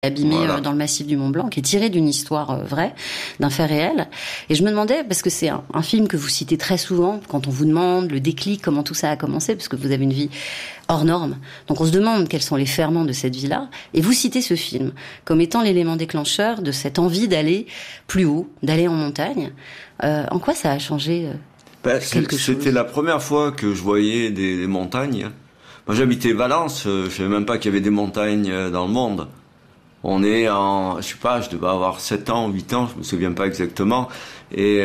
abîmé Voilà. dans le massif du Mont Blanc, qui est tiré d'une histoire vraie, d'un fait réel. Et je me demandais, parce que c'est un film que vous citez très souvent, quand on vous demande le déclic, comment tout ça a commencé, parce que vous avez une vie hors norme. Donc on se demande quels sont les ferments de cette vie-là. Et vous citez ce film comme étant l'élément déclencheur de cette envie d'aller plus haut, d'aller en montagne. En quoi ça a changé quelque chose? C'était la première fois que je voyais des montagnes. Moi, j'habitais Valence, je savais même pas qu'il y avait des montagnes dans le monde. On est je sais pas, je devais avoir 7 ans, 8 ans, je me souviens pas exactement. Et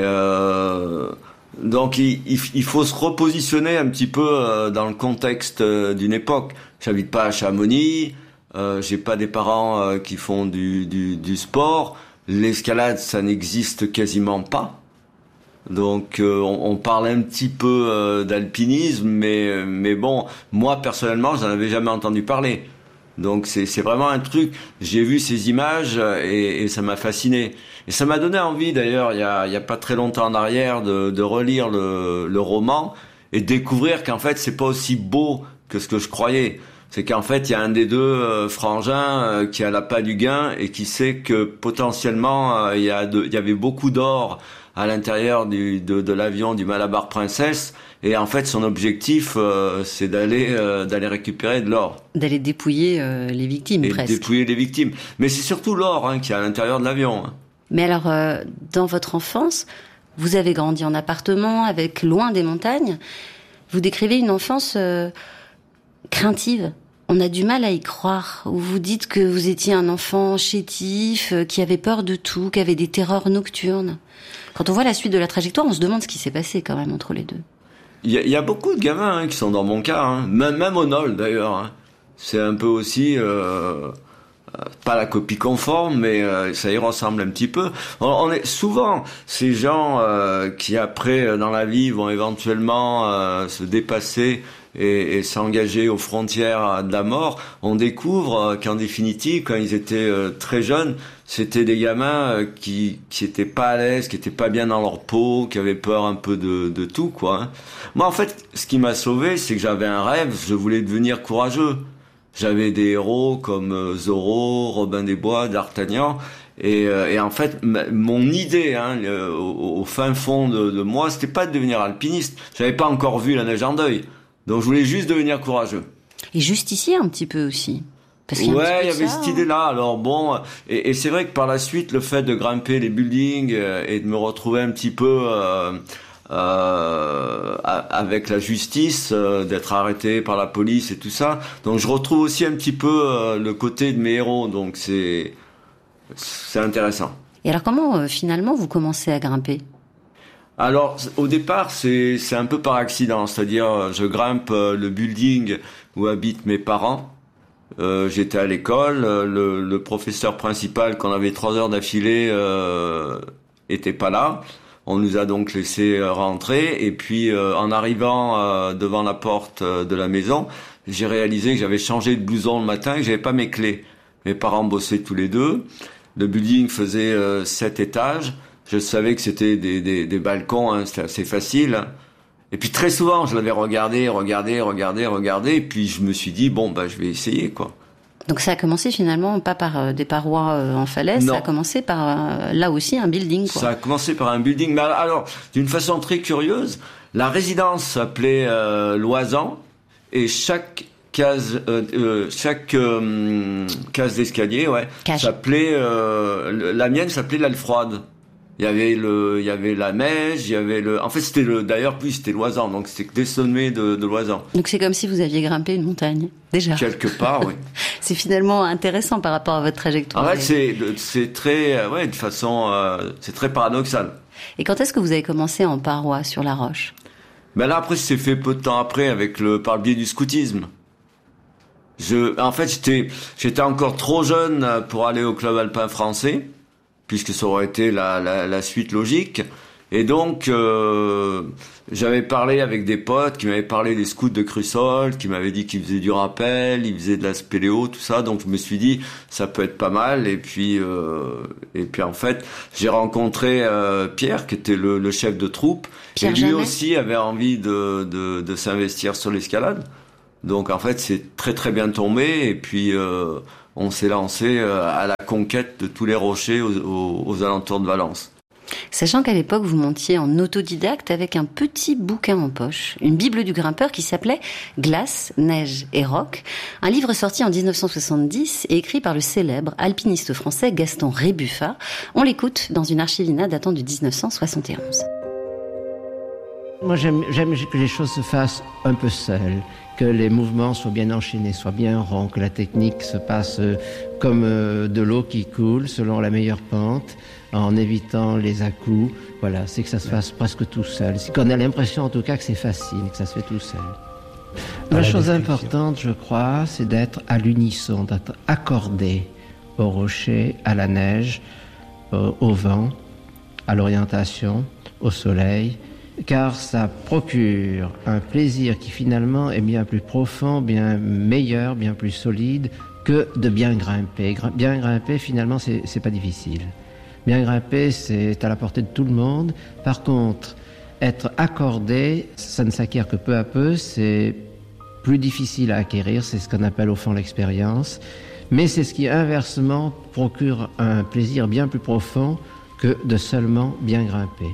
donc il faut se repositionner un petit peu dans le contexte d'une époque. J'habite pas à Chamonix, j'ai pas des parents qui font du sport. L'escalade, ça n'existe quasiment pas. Donc on parle un petit peu d'alpinisme, mais bon, moi personnellement, j'en avais jamais entendu parler. Donc c'est vraiment un truc. J'ai vu ces images et ça m'a fasciné. Et ça m'a donné envie d'ailleurs, il y a pas très longtemps en arrière, de relire le roman et de découvrir qu'en fait c'est pas aussi beau que ce que je croyais. C'est qu'en fait il y a un des deux frangins qui a l'appât du gain et qui sait que potentiellement il y avait beaucoup d'or à l'intérieur de l'avion du Malabar Princess. Et en fait, son objectif, c'est d'aller récupérer de l'or. D'aller dépouiller les victimes, et presque. Dépouiller les victimes. Mais c'est surtout l'or qui est à l'intérieur de l'avion. Mais alors, dans votre enfance, vous avez grandi en appartement, avec loin des montagnes. Vous décrivez une enfance craintive. On a du mal à y croire. Vous dites que vous étiez un enfant chétif, qui avait peur de tout, qui avait des terreurs nocturnes. Quand on voit la suite de la trajectoire, on se demande ce qui s'est passé quand même entre les deux. Il y a beaucoup de gamins qui sont dans mon cas, même au Nol d'ailleurs. C'est un peu aussi pas la copie conforme, mais ça y ressemble un petit peu. On est souvent ces gens qui après dans la vie vont éventuellement se dépasser et s'engager aux frontières de la mort. On découvre qu'en définitive, quand ils étaient très jeunes, c'était des gamins qui étaient pas à l'aise, qui étaient pas bien dans leur peau, qui avaient peur un peu de tout, quoi. Moi, en fait, ce qui m'a sauvé, c'est que j'avais un rêve, je voulais devenir courageux. J'avais des héros comme Zorro, Robin des Bois, D'Artagnan, et en fait, mon idée, au fin fond de moi, c'était pas de devenir alpiniste. J'avais pas encore vu la neige en deuil. Donc je voulais juste devenir courageux. Et justicier un petit peu aussi. Parce qu'il y a ouais, il y avait ça, cette idée-là. Alors bon, et c'est vrai que par la suite, le fait de grimper les buildings et de me retrouver un petit peu avec la justice, d'être arrêté par la police et tout ça. Donc je retrouve aussi un petit peu le côté de mes héros. Donc c'est intéressant. Et alors comment finalement vous commencez à grimper ? Alors, au départ, c'est un peu par accident, c'est-à-dire je grimpe le building où habitent mes parents. J'étais à l'école, le professeur principal qu'on avait 3 heures d'affilée était pas là. On nous a donc laissé rentrer et puis en arrivant devant la porte de la maison, j'ai réalisé que j'avais changé de blouson le matin et que j'avais pas mes clés. Mes parents bossaient tous les deux. Le building faisait 7 étages. Je savais que c'était des balcons, c'était assez facile. Et puis très souvent, je l'avais regardé, et puis je me suis dit, bon, je vais essayer, quoi. Donc ça a commencé finalement pas par des parois en falaise, non. Ça a commencé par, là aussi, un building, quoi. Ça a commencé par un building. Mais alors, d'une façon très curieuse, la résidence s'appelait Loisan, et chaque case d'escalier, s'appelait, la mienne s'appelait l'Aile Froide. Il y avait la neige, en fait c'était c'était Loisan, donc c'était des sommets de Loisan. Donc c'est comme si vous aviez grimpé une montagne, déjà. Quelque part, oui. C'est finalement intéressant par rapport à votre trajectoire. En fait, c'est très, de façon, c'est très paradoxal. Et quand est-ce que vous avez commencé en paroi sur la roche? Ben là, après, c'est fait peu de temps après par le biais du scoutisme. En fait, j'étais encore trop jeune pour aller au club alpin français, puisque ça aurait été la suite logique. Et donc, j'avais parlé avec des potes qui m'avaient parlé des scouts de Crussol, qui m'avaient dit qu'ils faisaient du rappel, ils faisaient de la spéléo, tout ça. Donc, je me suis dit, ça peut être pas mal. Et puis en fait, j'ai rencontré Pierre, qui était le chef de troupe. Pierre et lui Jamet. aussi avait envie de s'investir sur l'escalade. Donc, en fait, c'est très très bien tombé. Et puis, on s'est lancé à la conquête de tous les rochers aux alentours de Valence. Sachant qu'à l'époque, vous montiez en autodidacte avec un petit bouquin en poche, une Bible du grimpeur qui s'appelait Glace, neige et roc, un livre sorti en 1970 et écrit par le célèbre alpiniste français Gaston Rébuffat. On l'écoute dans une archivina datant de 1971. Moi, j'aime que les choses se fassent un peu seules, que les mouvements soient bien enchaînés, soient bien ronds, que la technique se passe comme de l'eau qui coule selon la meilleure pente, en évitant les à-coups. Voilà, c'est que ça se fasse presque tout seul. C'est qu'on a l'impression en tout cas que c'est facile, que ça se fait tout seul. La chose importante, je crois, c'est d'être à l'unisson, d'être accordé au rocher, à la neige, au vent, à l'orientation, au soleil, car ça procure un plaisir qui finalement est bien plus profond, bien meilleur, bien plus solide que de bien grimper. Bien grimper, finalement, c'est pas difficile. Bien grimper, c'est à la portée de tout le monde. Par contre, être accordé, ça ne s'acquiert que peu à peu, c'est plus difficile à acquérir, c'est ce qu'on appelle au fond l'expérience, mais c'est ce qui inversement procure un plaisir bien plus profond que de seulement bien grimper.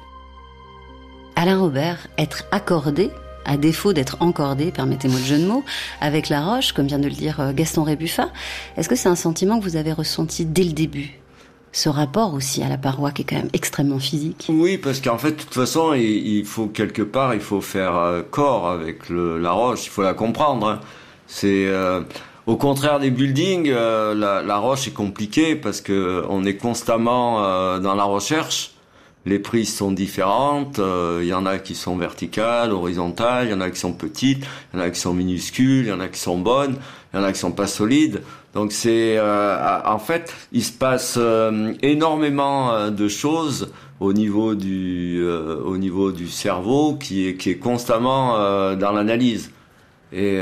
Alain Robert, être accordé, à défaut d'être encordé, permettez-moi le jeu de mots, avec la roche, comme vient de le dire Gaston Rébuffat, est-ce que c'est un sentiment que vous avez ressenti dès le début ? Ce rapport aussi à la paroi qui est quand même extrêmement physique. Oui, parce qu'en fait, de toute façon, il faut quelque part, il faut faire corps avec la roche, il faut la comprendre. Hein. C'est au contraire des buildings, la roche est compliquée parce que on est constamment dans la recherche. Les prises sont différentes, il y en a qui sont verticales, horizontales, il y en a qui sont petites, il y en a qui sont minuscules, il y en a qui sont bonnes, il y en a qui sont pas solides. Donc c'est en fait, il se passe énormément de choses au niveau du cerveau qui est constamment dans l'analyse. Et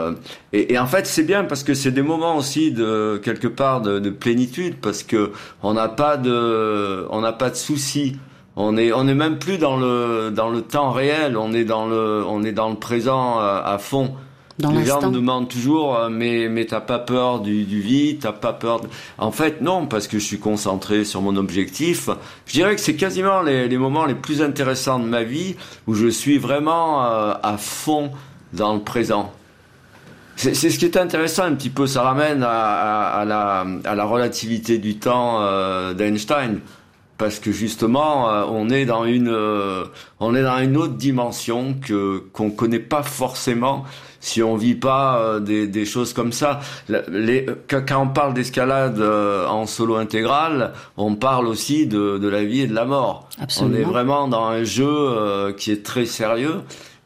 en fait c'est bien parce que c'est des moments aussi de quelque part de plénitude parce que on n'a pas de soucis. On est même plus dans le temps réel, on est dans le présent à fond. Dans les l'instant. gens me demandent toujours mais t'as pas peur du vide, t'as pas peur En fait non, parce que je suis concentré sur mon objectif. Je dirais que c'est quasiment les moments les plus intéressants de ma vie où je suis vraiment à fond dans le présent. C'est ce qui est intéressant un petit peu, ça ramène à la relativité du temps d'Einstein. Parce que justement, on est dans une autre dimension qu'on connaît pas forcément si on vit pas des choses comme ça. Quand on parle d'escalade en solo intégral, on parle aussi de la vie et de la mort. Absolument. On est vraiment dans un jeu qui est très sérieux.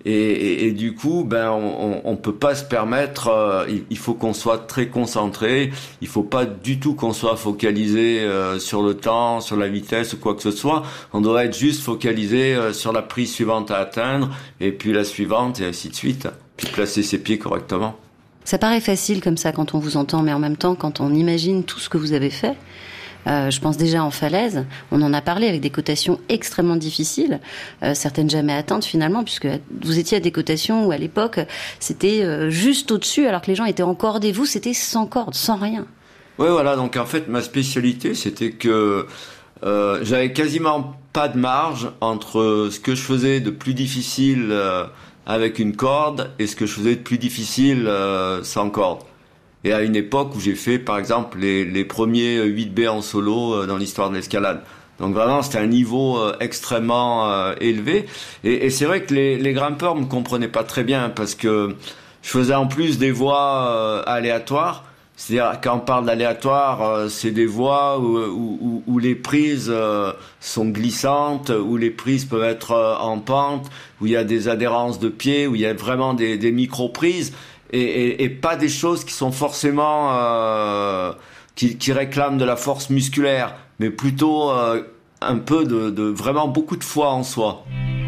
Et du coup, on peut pas se permettre. Il faut qu'on soit très concentré. Il faut pas du tout qu'on soit focalisé sur le temps, sur la vitesse ou quoi que ce soit. On doit être juste focalisé sur la prise suivante à atteindre, et puis la suivante, et ainsi de suite. Puis placer ses pieds correctement. Ça paraît facile comme ça quand on vous entend, mais en même temps, quand on imagine tout ce que vous avez fait. Je pense déjà en falaise, on en a parlé avec des cotations extrêmement difficiles, certaines jamais atteintes finalement, puisque vous étiez à des cotations où à l'époque c'était juste au-dessus alors que les gens étaient encordés. Vous, c'était sans corde, sans rien. Oui, voilà, donc en fait ma spécialité c'était que j'avais quasiment pas de marge entre ce que je faisais de plus difficile avec une corde et ce que je faisais de plus difficile sans corde. Et à une époque où j'ai fait, par exemple, les premiers 8B en solo dans l'histoire de l'escalade. Donc vraiment, c'était un niveau extrêmement élevé. Et c'est vrai que les grimpeurs me comprenaient pas très bien parce que je faisais en plus des voies aléatoires. C'est-à-dire, quand on parle d'aléatoire, c'est des voies où les prises sont glissantes, où les prises peuvent être en pente, où il y a des adhérences de pieds, où il y a vraiment des micro-prises. Et pas des choses qui sont forcément qui réclament de la force musculaire, mais plutôt un peu de vraiment beaucoup de foi en soi.